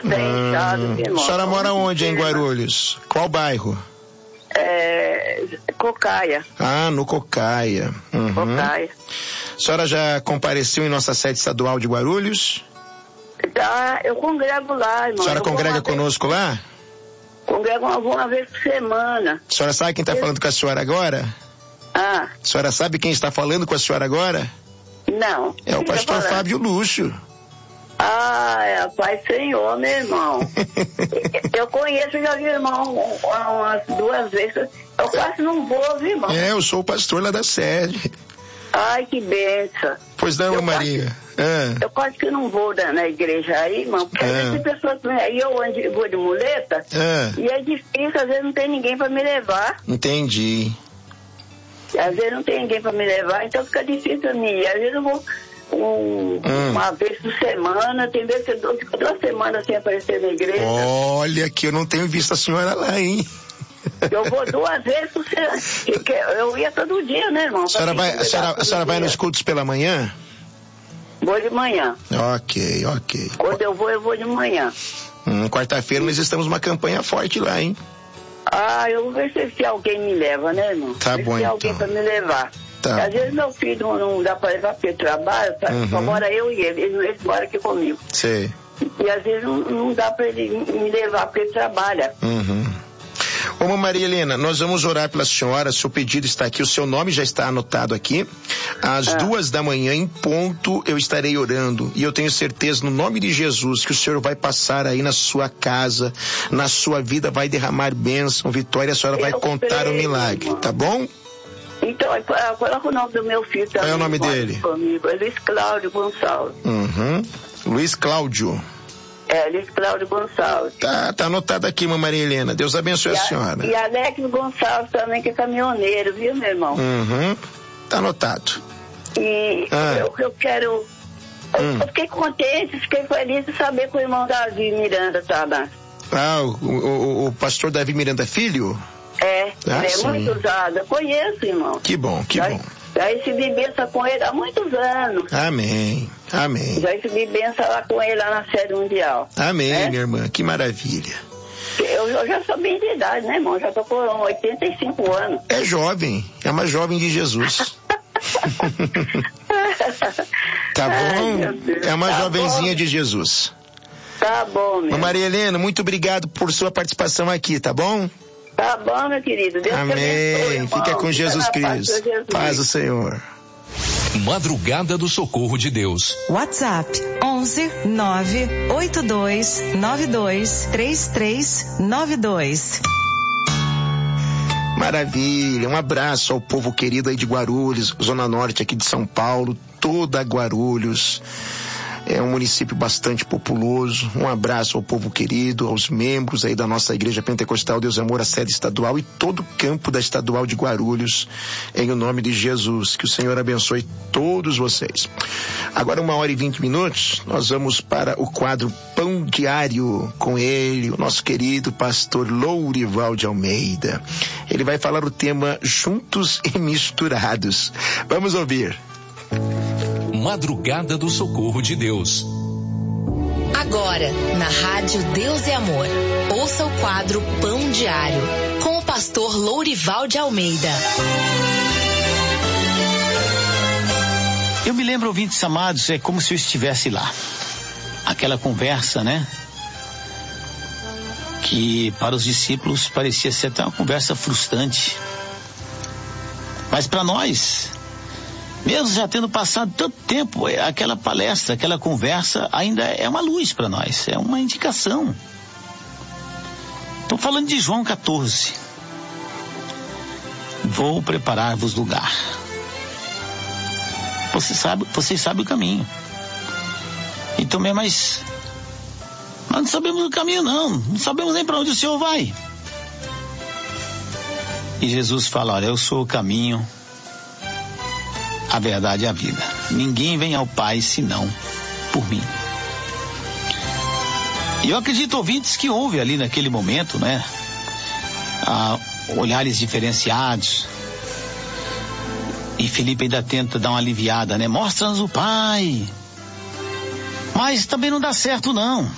bem inchado, irmão. A senhora mora onde em Guarulhos? Qual bairro? Cocaia. Ah, no Cocaia. Cocaia. A senhora já compareceu em nossa sede estadual de Guarulhos? Tá, eu congrego lá, irmão. A senhora congrega conosco lá? Congrego uma vez por semana. A senhora sabe quem está falando com a senhora agora? Ah. A senhora sabe quem está falando com a senhora agora? Não. É o pastor Fábio Lúcio. Ah, é Pai Senhor, meu irmão. Eu conheço, já vi o irmão umas 2 vezes. Eu quase não vou, viu, irmão? Eu sou o pastor lá da sede. Ai, que benção. Pois não, Maria. Eu quase que não vou na igreja aí, irmão, porque às vezes tem pessoas que aí eu vou de muleta e é difícil, às vezes não tem ninguém pra me levar. Entendi. Às vezes não tem ninguém pra me levar, então fica difícil pra mim. Às vezes eu vou uma vez por semana, tem vezes que eu fico 2 semanas sem aparecer na igreja. Olha que eu não tenho visto a senhora lá, hein? Eu vou 2 vezes por semana. Eu ia todo dia, né, irmão? A senhora vai nos cultos pela manhã? Vou de manhã. Ok. Quando eu vou de manhã. Quarta-feira nós estamos numa campanha forte lá, hein? Ah, eu vou ver se alguém me leva, né, irmão? Tá bom, se tem alguém pra me levar. Tá. Às vezes meu filho não dá pra levar porque ele trabalha, só mora eu e ele mora aqui comigo. Sei. E às vezes não dá pra ele me levar porque ele trabalha. Ô, Maria Helena, nós vamos orar pela senhora, seu pedido está aqui, o seu nome já está anotado aqui. Às 2 da manhã, em ponto, eu estarei orando. E eu tenho certeza, no nome de Jesus, que o Senhor vai passar aí na sua casa, na sua vida, vai derramar bênção, vitória, a senhora vai contar o milagre, irmão. Tá bom? Então, coloca o nome do meu filho também. Qual é o nome dele? Comigo. É Luiz Cláudio Gonçalves. Luiz Cláudio. Luiz Cláudio Gonçalves. Tá anotado aqui, Maria Helena. Deus abençoe a senhora. E Alex Gonçalves também, que é caminhoneiro, viu, meu irmão? Tá anotado. E eu quero... Eu fiquei contente, fiquei feliz de saber que o irmão Davi Miranda tá lá. O pastor Davi Miranda Filho? Ele é muito usado. Eu conheço, irmão. Que bom. Já recebi bênção com ele há muitos anos. Amém. Já recebi bênção lá com ele lá na sede mundial. Amém, minha irmã. Que maravilha. Eu já sou bem de idade, né, irmão? Já tô com 85 anos. É jovem. É uma jovem de Jesus. Tá bom? É uma jovenzinha de Jesus. Tá bom, meu. Maria Helena, muito obrigado por sua participação aqui, tá bom? Tá bom, meu querido. Deus Amém. te abençoe, Fica com Jesus Cristo. Paz do Senhor. Madrugada do Socorro de Deus. WhatsApp 11 982 92 3392. Maravilha, um abraço ao povo querido aí de Guarulhos, Zona Norte aqui de São Paulo, toda Guarulhos. É um município bastante populoso. Um abraço ao povo querido, aos membros aí da nossa Igreja Pentecostal Deus Amor, a sede estadual e todo o campo da Estadual de Guarulhos, em o nome de Jesus. Que o Senhor abençoe todos vocês. Agora 1h20, nós vamos para o quadro Pão Diário com ele, o nosso querido pastor Lourival de Almeida. Ele vai falar o tema Juntos e Misturados. Vamos ouvir. Madrugada do Socorro de Deus. Agora, na Rádio Deus e Amor, ouça o quadro Pão Diário, com o pastor Lourival de Almeida. Eu me lembro, ouvintes amados, é como se eu estivesse lá. Aquela conversa, né? Que para os discípulos parecia ser até uma conversa frustrante. Mas para nós, mesmo já tendo passado tanto tempo, aquela palestra, aquela conversa ainda é uma luz para nós, é uma indicação. Estou falando de João 14. Vou preparar-vos lugar. Vocês sabem o caminho. Então, mas nós não sabemos o caminho, não sabemos nem para onde o Senhor vai. E Jesus fala: olha, eu sou o caminho, a verdade e a vida. Ninguém vem ao Pai senão por mim. E eu acredito, ouvintes, que houve ali naquele momento, né? Olhares diferenciados. E Felipe ainda tenta dar uma aliviada, né? Mostra-nos o Pai. Mas também não dá certo, não.